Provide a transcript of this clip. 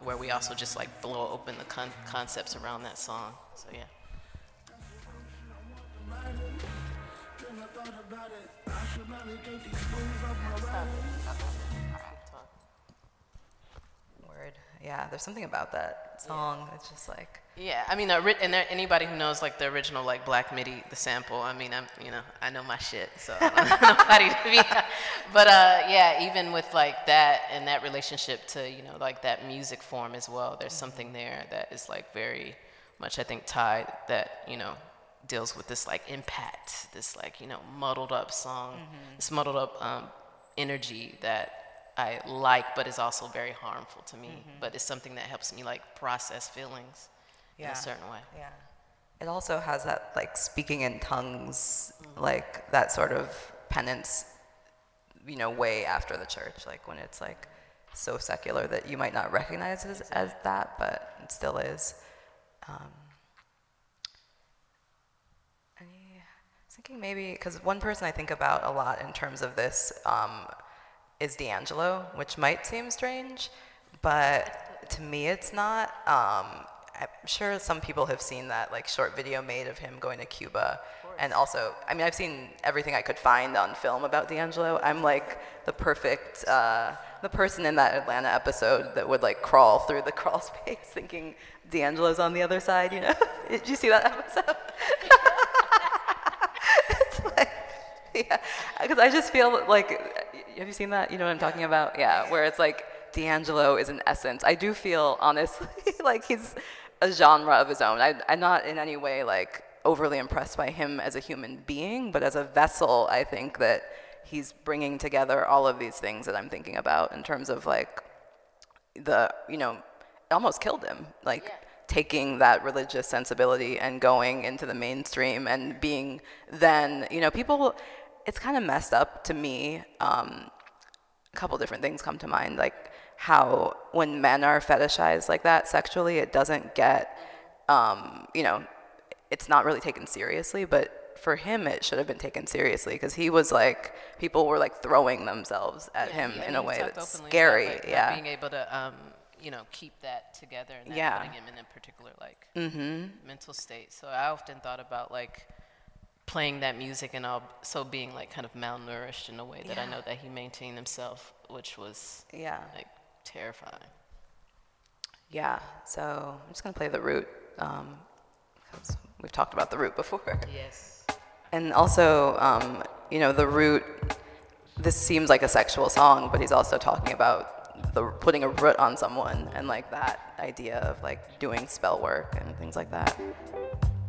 where we also just like blow open the concepts around that song. So yeah. Word. Yeah, there's something about that song. It's just like. Yeah, I mean, and anybody who knows like the original like Black MIDI, the sample. I mean, I know my shit, so I don't know nobody to be. But yeah, even with like that and that relationship to like that music form as well, there's something there that is like very much I think tied that deals with this like impact, this like muddled up song, this muddled up energy that I like, but is also very harmful to me. But it's something that helps me like process feelings. In a certain way. Yeah. It also has that like speaking in tongues, like that sort of penance, way after the church, like when it's like so secular that you might not recognize it as that, but it still is. And I was thinking maybe, because one person I think about a lot in terms of this is D'Angelo, which might seem strange, but to me it's not. I'm sure some people have seen that like short video made of him going to Cuba, and also, I mean, I've seen everything I could find on film about D'Angelo. I'm like the perfect, the person in that Atlanta episode that would like crawl through the crawl space thinking D'Angelo's on the other side, Did you see that episode? It's like, yeah, because I just feel like, have you seen that? You know what I'm talking about? Yeah, where it's like D'Angelo is an essence. I do feel, honestly, like he's a genre of his own. I'm not in any way like overly impressed by him as a human being, but as a vessel, I think that he's bringing together all of these things that I'm thinking about in terms of like it almost killed him, like taking that religious sensibility and going into the mainstream and being then, people, it's kind of messed up to me. A couple different things come to mind, like how when men are fetishized like that sexually, it doesn't get, it's not really taken seriously, but for him it should have been taken seriously because he was like, people were like throwing themselves at him in a way that's scary. About, like, yeah. Being able to, keep that together and putting him in a particular like mental state. So I often thought about like playing that music and also being like kind of malnourished in a way that I know that he maintained himself, which was like terrifying. Yeah, so I'm just gonna play The Root, because we've talked about The Root before. Yes. And also, The Root, this seems like a sexual song, but he's also talking about putting a root on someone and like that idea of like doing spell work and things like that.